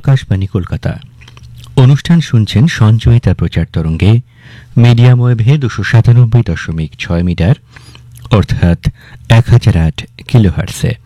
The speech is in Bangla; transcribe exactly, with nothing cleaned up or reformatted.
আকাশবাণী কলকাতা। অনুষ্ঠান শুনছেন সঞ্চয়িতা প্রচার তরঙ্গে মিডিয়াম ওয়েভে দুশো সাতানব্বই দশমিক ছয় মিটার অর্থাৎ এক হাজার আট কিলোহার্টসে।